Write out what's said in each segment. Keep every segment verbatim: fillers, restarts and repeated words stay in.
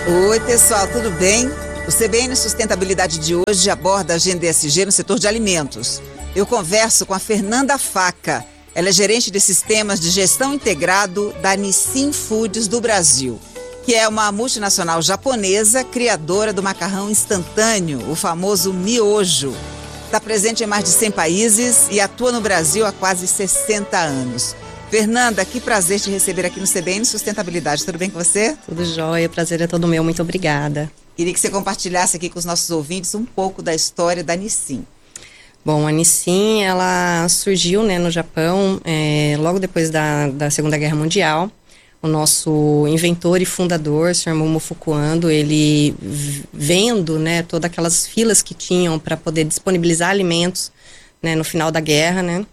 Oi, pessoal, tudo bem? O C B N Sustentabilidade de hoje aborda a agenda E S G no setor de alimentos. Eu converso com a Fernanda Faca. Ela é gerente de sistemas de gestão integrado da Nissin Foods do Brasil, que é uma multinacional japonesa criadora do macarrão instantâneo, o famoso miojo. Está presente em mais de cem países e atua no Brasil há quase sessenta anos. Fernanda, que prazer te receber aqui no C B N Sustentabilidade. Tudo bem com você? Tudo jóia, o prazer é todo meu, muito obrigada. Queria que você compartilhasse aqui com os nossos ouvintes um pouco da história da Nissin. Bom, a Nissin, ela surgiu, né, no Japão, é, logo depois da, da Segunda Guerra Mundial. O nosso inventor e fundador, o senhor Momo Fukuando, ele vendo, né, todas aquelas filas que tinham para poder disponibilizar alimentos, né, no final da guerra, né,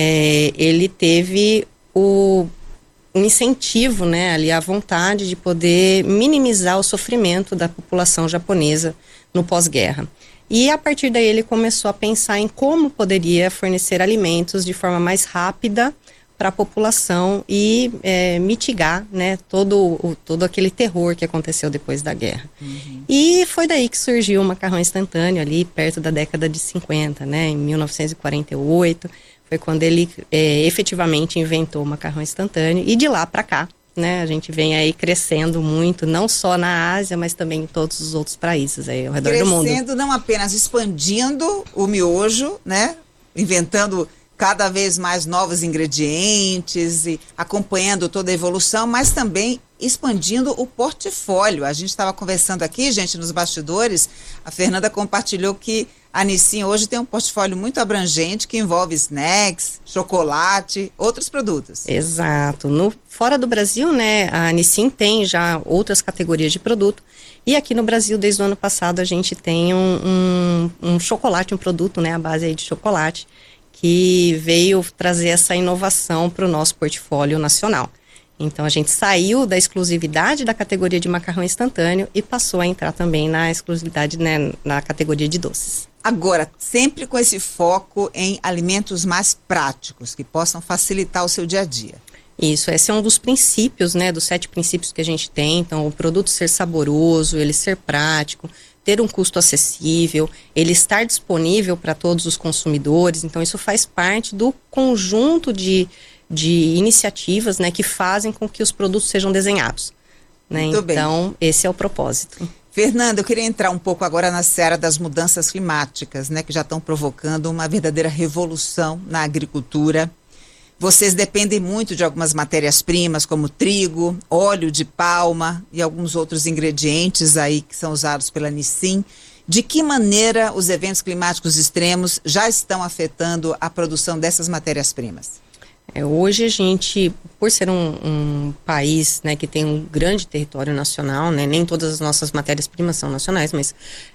é, ele teve o um incentivo, né, ali a vontade de poder minimizar o sofrimento da população japonesa no pós-guerra. E a partir daí ele começou a pensar em como poderia fornecer alimentos de forma mais rápida para a população e é, mitigar, né, todo, o, todo aquele terror que aconteceu depois da guerra. Uhum. E foi daí que surgiu o macarrão instantâneo ali perto da década de cinquenta, né, em mil novecentos e quarenta e oito. Foi quando ele é, efetivamente inventou o macarrão instantâneo. E de lá para cá, né, a gente vem aí crescendo muito, não só na Ásia, mas também em todos os outros países aí ao redor crescendo, do mundo. Crescendo, não apenas expandindo o miojo, né, inventando cada vez mais novos ingredientes e acompanhando toda a evolução, mas também expandindo o portfólio. A gente estava conversando aqui, gente, nos bastidores, a Fernanda compartilhou que a Nissin hoje tem um portfólio muito abrangente que envolve snacks, chocolate, outros produtos. Exato. No, fora do Brasil, né, a Nissin tem já outras categorias de produto. E aqui no Brasil, desde o ano passado, a gente tem um, um, um chocolate, um produto, né, à base aí de chocolate, que veio trazer essa inovação para o nosso portfólio nacional. Então, a gente saiu da exclusividade da categoria de macarrão instantâneo e passou a entrar também na exclusividade, né, na categoria de doces. Agora, sempre com esse foco em alimentos mais práticos, que possam facilitar o seu dia a dia. Isso, esse é um dos princípios, né, dos sete princípios que a gente tem. Então, o produto ser saboroso, ele ser prático, ter um custo acessível, ele estar disponível para todos os consumidores. Então, isso faz parte do conjunto de, de iniciativas, né, que fazem com que os produtos sejam desenhados. Né? Então, bem. Esse é o propósito. Fernanda, eu queria entrar um pouco agora na seara das mudanças climáticas, né, que já estão provocando uma verdadeira revolução na agricultura. Vocês dependem muito de algumas matérias-primas, como trigo, óleo de palma e alguns outros ingredientes aí que são usados pela Nissin. De que maneira os eventos climáticos extremos já estão afetando a produção dessas matérias-primas? É, hoje a gente, por ser um, um país, né, que tem um grande território nacional, né, nem todas as nossas matérias-primas são nacionais, mas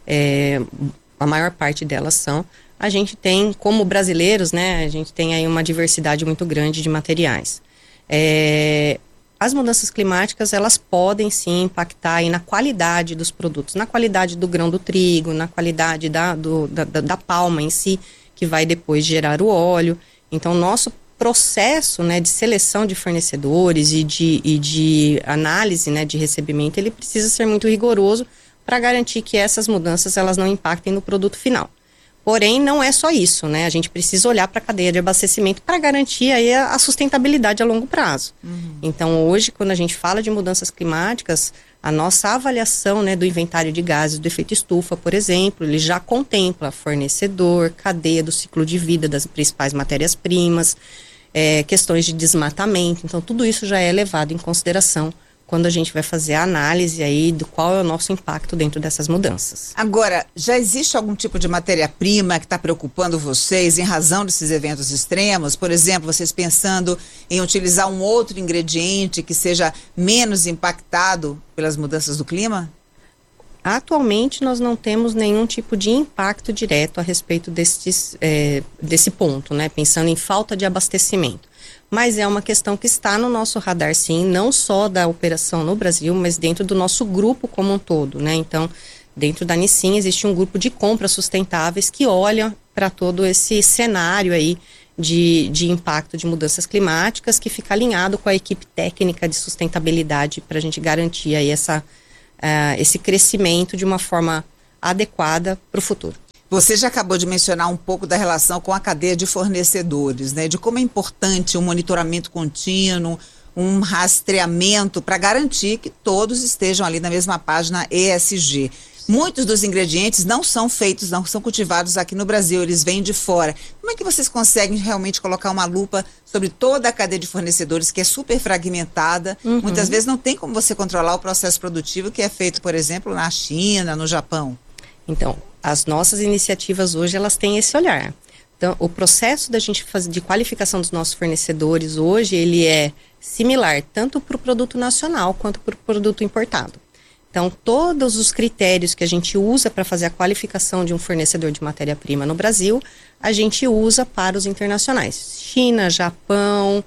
é, a maior parte delas são. A gente tem, como brasileiros, né, a gente tem aí uma diversidade muito grande de materiais. É, as mudanças climáticas, elas podem sim impactar aí na qualidade dos produtos, na qualidade do grão do trigo, na qualidade da, do, da, da, da palma em si, que vai depois gerar o óleo. Então, nosso processo, né, de seleção de fornecedores e de, e de análise, né, de recebimento, ele precisa ser muito rigoroso para garantir que essas mudanças elas não impactem no produto final. Porém, não é só isso, né? A gente precisa olhar para a cadeia de abastecimento para garantir aí a, a sustentabilidade a longo prazo. Uhum. Então, hoje, quando a gente fala de mudanças climáticas, a nossa avaliação, né, do inventário de gases do efeito estufa, por exemplo, ele já contempla fornecedor, cadeia do ciclo de vida das principais matérias-primas, é, questões de desmatamento. Então, tudo isso já é levado em consideração quando a gente vai fazer a análise aí do qual é o nosso impacto dentro dessas mudanças. Agora, já existe algum tipo de matéria-prima que está preocupando vocês em razão desses eventos extremos? Por exemplo, vocês pensando em utilizar um outro ingrediente que seja menos impactado pelas mudanças do clima? Atualmente, nós não temos nenhum tipo de impacto direto a respeito destes, é, desse ponto, né? Pensando em falta de abastecimento. Mas é uma questão que está no nosso radar, sim, não só da operação no Brasil, mas dentro do nosso grupo como um todo, né? Então, dentro da Nissin existe um grupo de compras sustentáveis que olha para todo esse cenário aí de, de impacto de mudanças climáticas, que fica alinhado com a equipe técnica de sustentabilidade para a gente garantir aí essa, uh, esse crescimento de uma forma adequada para o futuro. Você já acabou de mencionar um pouco da relação com a cadeia de fornecedores, né? De como é importante um monitoramento contínuo, um rastreamento para garantir que todos estejam ali na mesma página E S G. Muitos dos ingredientes não são feitos, não são cultivados aqui no Brasil, eles vêm de fora. Como é que vocês conseguem realmente colocar uma lupa sobre toda a cadeia de fornecedores, que é super fragmentada? Uhum. Muitas vezes não tem como você controlar o processo produtivo que é feito, por exemplo, na China, no Japão. Então, as nossas iniciativas hoje, elas têm esse olhar. Então, o processo da gente fazer de qualificação dos nossos fornecedores hoje, ele é similar tanto para o produto nacional quanto para o produto importado. Então, todos os critérios que a gente usa para fazer a qualificação de um fornecedor de matéria-prima no Brasil, a gente usa para os internacionais. China, Japão,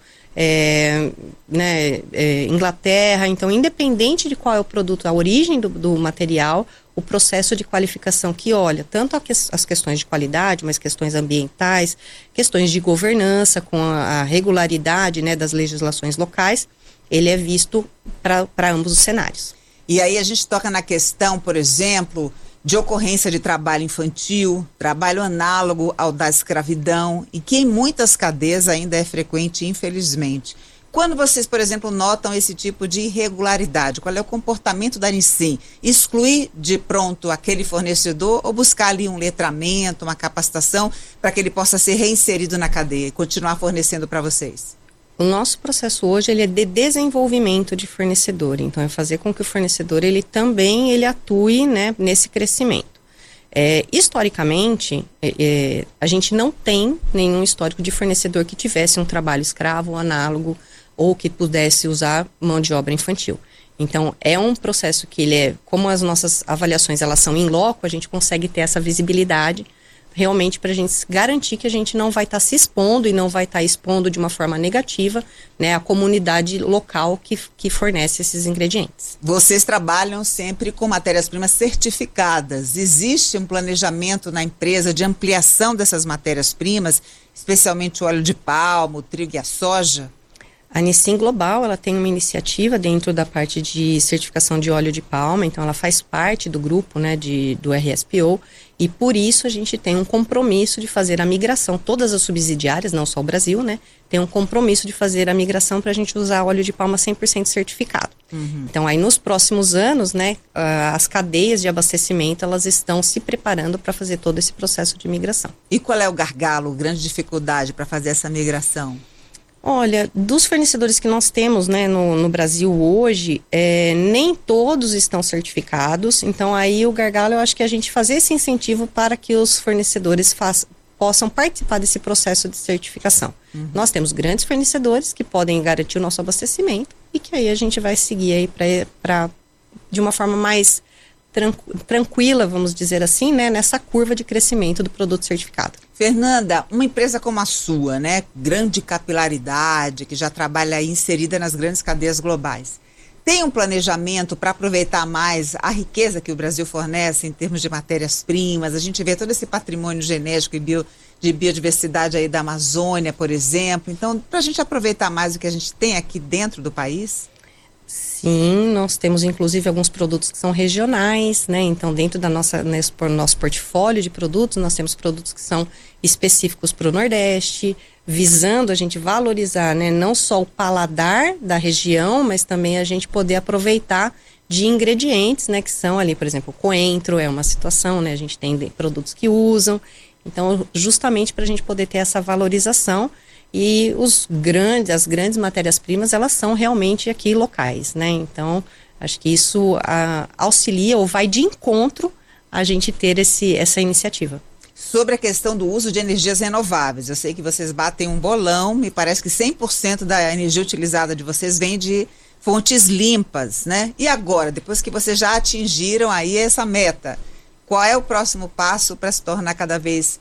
é, né, é, Inglaterra. Então, independente de qual é o produto, a origem do, do material, o processo de qualificação que olha tanto que, as questões de qualidade, mas questões ambientais, questões de governança com a, a regularidade, né, das legislações locais, ele é visto para ambos os cenários. E aí a gente toca na questão, por exemplo, de ocorrência de trabalho infantil, trabalho análogo ao da escravidão, e que em muitas cadeias ainda é frequente, infelizmente. Quando vocês, por exemplo, notam esse tipo de irregularidade, qual é o comportamento da Anicim? Excluir de pronto aquele fornecedor ou buscar ali um letramento, uma capacitação para que ele possa ser reinserido na cadeia e continuar fornecendo para vocês? O nosso processo hoje, ele é de desenvolvimento de fornecedor, então é fazer com que o fornecedor, ele também ele atue, né, nesse crescimento. É, historicamente, é, é, a gente não tem nenhum histórico de fornecedor que tivesse um trabalho escravo, análogo, ou que pudesse usar mão de obra infantil. Então, é um processo que ele é, como as nossas avaliações, elas são in loco, a gente consegue ter essa visibilidade realmente para a gente garantir que a gente não vai estar tá se expondo e não vai estar tá expondo de uma forma negativa, né, a comunidade local que, que fornece esses ingredientes. Vocês trabalham sempre com matérias-primas certificadas. Existe um planejamento na empresa de ampliação dessas matérias-primas, especialmente o óleo de palma, o trigo e a soja? A Anicim Global, ela tem uma iniciativa dentro da parte de certificação de óleo de palma, então ela faz parte do grupo, né, de, do R S P O, e por isso a gente tem um compromisso de fazer a migração, todas as subsidiárias, não só o Brasil, né, tem um compromisso de fazer a migração para a gente usar óleo de palma cem por cento certificado. Uhum. Então aí nos próximos anos, né, as cadeias de abastecimento, elas estão se preparando para fazer todo esse processo de migração. E qual é o gargalo, a grande dificuldade para fazer essa migração? Olha, dos fornecedores que nós temos, né, no, no Brasil hoje, é, nem todos estão certificados. Então, aí o gargalo, eu acho que é a gente fazer esse incentivo para que os fornecedores faz, possam participar desse processo de certificação. Uhum. Nós temos grandes fornecedores que podem garantir o nosso abastecimento e que aí a gente vai seguir aí para de uma forma mais tranquila, vamos dizer assim, né, nessa curva de crescimento do produto certificado. Fernanda, uma empresa como a sua, né, grande capilaridade, que já trabalha aí inserida nas grandes cadeias globais, tem um planejamento para aproveitar mais a riqueza que o Brasil fornece em termos de matérias-primas? A gente vê todo esse patrimônio genético e bio, de biodiversidade aí da Amazônia, por exemplo. Então, para a gente aproveitar mais o que a gente tem aqui dentro do país? Sim, nós temos inclusive alguns produtos que são regionais, né? Então, dentro da nossa, nesse, nosso portfólio de produtos, nós temos produtos que são específicos para o Nordeste, visando a gente valorizar, né, não só o paladar da região, mas também a gente poder aproveitar de ingredientes, né, que são ali, por exemplo, o coentro é uma situação, né? A gente tem produtos que usam, então, justamente para a gente poder ter essa valorização. E os grandes, as grandes matérias-primas, elas são realmente aqui locais, né? Então, acho que isso a, auxilia ou vai de encontro a gente ter esse, essa iniciativa. Sobre a questão do uso de energias renováveis, eu sei que vocês batem um bolão, me parece que cem por cento da energia utilizada de vocês vem de fontes limpas, né? E agora, depois que vocês já atingiram aí essa meta, qual é o próximo passo para se tornar cada vez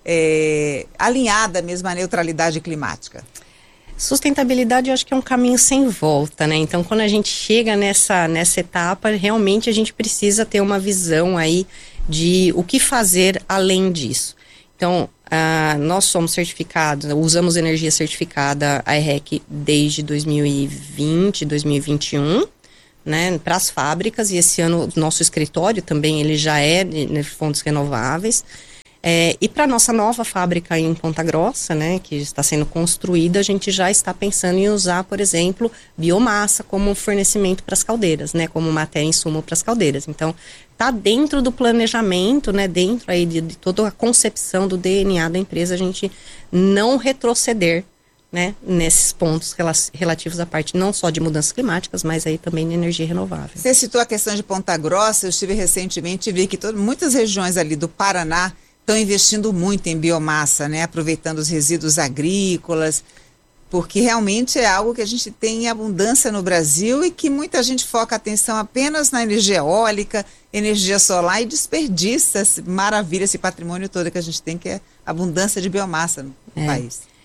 É, alinhada mesmo à neutralidade climática? Sustentabilidade, eu acho que é um caminho sem volta, né? Então, quando a gente chega nessa, nessa etapa, realmente a gente precisa ter uma visão aí de o que fazer além disso. Então, ah, nós somos certificados, usamos energia certificada, a E R E C, desde dois mil e vinte, dois mil e vinte e um, né, para as fábricas, e esse ano o nosso escritório também ele já é de, de fontes renováveis. É, e para a nossa nova fábrica em Ponta Grossa, né, que está sendo construída, a gente já está pensando em usar, por exemplo, biomassa como fornecimento para as caldeiras, né, como matéria insumo para as caldeiras. Então, está dentro do planejamento, né, dentro aí de, de toda a concepção do D N A da empresa, a gente não retroceder, né, nesses pontos rela- relativos à parte não só de mudanças climáticas, mas aí também de energia renovável. Você citou a questão de Ponta Grossa. Eu estive recentemente e vi que todo, muitas regiões ali do Paraná estão investindo muito em biomassa, né, aproveitando os resíduos agrícolas, porque realmente é algo que a gente tem em abundância no Brasil e que muita gente foca a atenção apenas na energia eólica, energia solar e desperdiça essa maravilha, esse patrimônio todo que a gente tem, que é abundância de biomassa no É. país.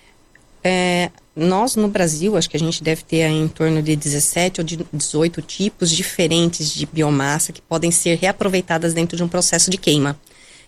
É, nós no Brasil, acho que a gente deve ter aí em torno de dezessete ou de dezoito tipos diferentes de biomassa que podem ser reaproveitadas dentro de um processo de queima.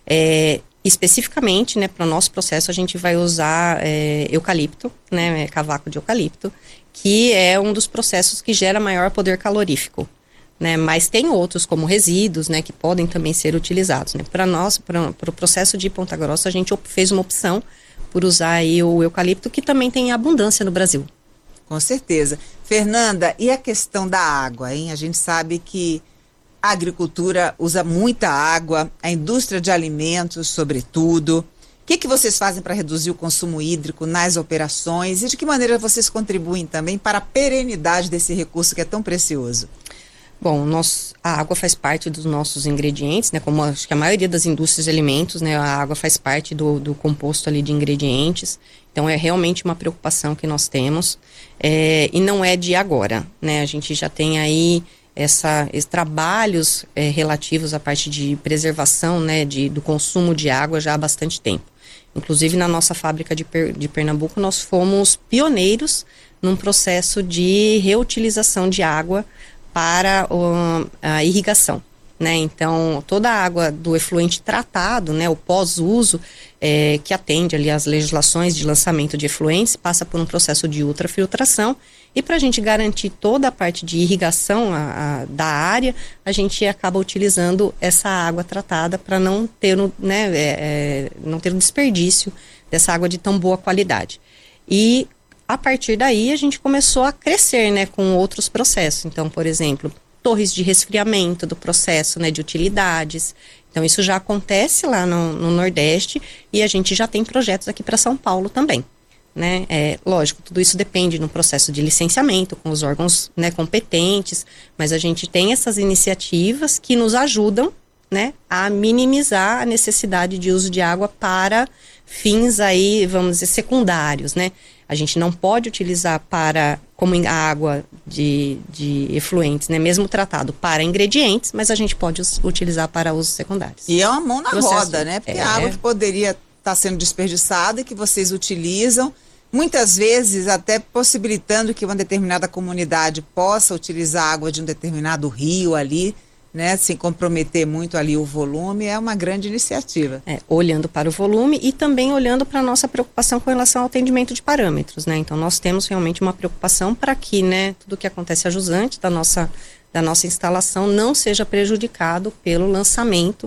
É, especificamente, né, para o nosso processo, a gente vai usar é, eucalipto, né, cavaco de eucalipto, que é um dos processos que gera maior poder calorífico, né, mas tem outros como resíduos, né, que podem também ser utilizados, né. Para nós, para o pro processo de Ponta Grossa, a gente fez uma opção por usar aí o eucalipto, que também tem abundância no Brasil. Com certeza. Fernanda, e a questão da água, hein? A gente sabe que a agricultura usa muita água, a indústria de alimentos, sobretudo. O que, que vocês fazem para reduzir o consumo hídrico nas operações e de que maneira vocês contribuem também para a perenidade desse recurso que é tão precioso? Bom, nós, a água faz parte dos nossos ingredientes, né? Como acho que a maioria das indústrias de alimentos, né? A água faz parte do, do composto ali de ingredientes. Então, é realmente uma preocupação que nós temos. É, e não é de agora, né? A gente já tem aí essa, esses trabalhos é, relativos à parte de preservação, né? De, do consumo de água já há bastante tempo. Inclusive, na nossa fábrica de, per, de Pernambuco, nós fomos pioneiros num processo de reutilização de água para uh, a irrigação, né? Então, toda a água do efluente tratado, né, o pós-uso, é, que atende ali às legislações de lançamento de efluentes, passa por um processo de ultrafiltração, e para a gente garantir toda a parte de irrigação a, a, da área, a gente acaba utilizando essa água tratada para não ter, né, é, é, não ter um desperdício dessa água de tão boa qualidade. E a partir daí, a gente começou a crescer, né, com outros processos. Então, por exemplo, torres de resfriamento do processo, né, de utilidades. Então, isso já acontece lá no, no Nordeste e a gente já tem projetos aqui para São Paulo também, né. É, lógico, tudo isso depende no processo de licenciamento com os órgãos, né, competentes, mas a gente tem essas iniciativas que nos ajudam, né, a minimizar a necessidade de uso de água para fins aí, vamos dizer, secundários, né. A gente não pode utilizar para, como a água de, de efluentes, né, mesmo tratado para ingredientes, mas a gente pode us, utilizar para usos secundários. E é uma mão na Processo, roda, né? Porque é, a água que poderia estar sendo desperdiçada e que vocês utilizam, muitas vezes até possibilitando que uma determinada comunidade possa utilizar a água de um determinado rio ali, né, sem comprometer muito ali o volume, é uma grande iniciativa. É, olhando para o volume e também olhando para a nossa preocupação com relação ao atendimento de parâmetros, né? Então, nós temos realmente uma preocupação para que, né, tudo que acontece a jusante da nossa, da nossa instalação não seja prejudicado pelo lançamento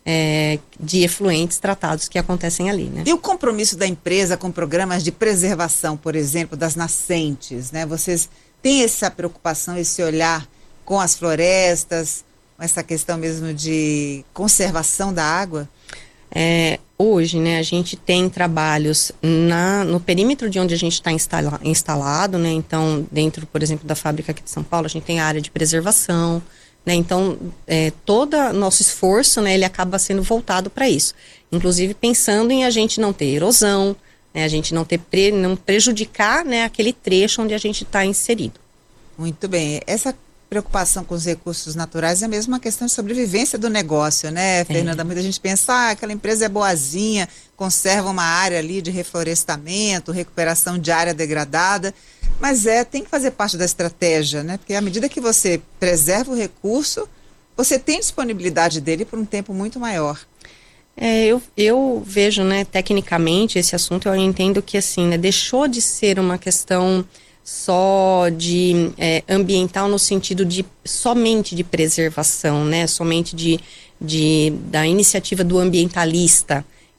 é, de efluentes tratados que acontecem ali, né? E o compromisso da empresa com programas de preservação, por exemplo, das nascentes, né? Vocês têm essa preocupação, esse olhar com as florestas, essa questão mesmo de conservação da água? É, hoje, né, a gente tem trabalhos na, no perímetro de onde a gente está instala, instalado, né, então, dentro, por exemplo, da fábrica aqui de São Paulo, a gente tem a área de preservação, né, então, é, todo nosso esforço, né, ele acaba sendo voltado para isso, inclusive pensando em a gente não ter erosão, né, a gente não ter pre, não prejudicar, né, aquele trecho onde a gente está inserido. Muito bem, essa preocupação com os recursos naturais é mesmo uma questão de sobrevivência do negócio, né, Fernanda? É. Muita gente pensa, ah, aquela empresa é boazinha, conserva uma área ali de reflorestamento, recuperação de área degradada, mas é, tem que fazer parte da estratégia, né? Porque à medida que você preserva o recurso, você tem disponibilidade dele por um tempo muito maior. É, eu, eu vejo, né, tecnicamente esse assunto, eu entendo que assim, né, deixou de ser uma questão só de é, ambiental no sentido de somente de preservação, né? Somente de, de, da iniciativa do ambientalista.